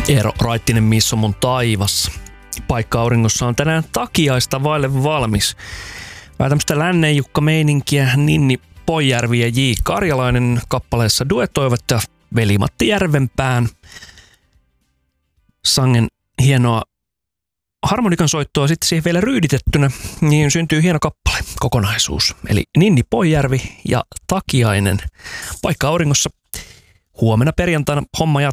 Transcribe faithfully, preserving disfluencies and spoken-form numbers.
Eero Raittinen, missä on mun taivas. Paikka auringossa on tänään takiaista vaille valmis. Vähän tämmöistä lännen Jukka-meininkiä. Ninni Poijärvi ja J. Karjalainen kappaleessa duetoivat ja Veli-Matti Järvenpään. Sangen hienoa harmonikan soittoa sitten siihen vielä ryyditettynä, niin syntyy hieno kappale, kokonaisuus. Eli Ninni Poijärvi ja Takiainen. Paikka auringossa. Huomenna perjantaina homma jatkuu.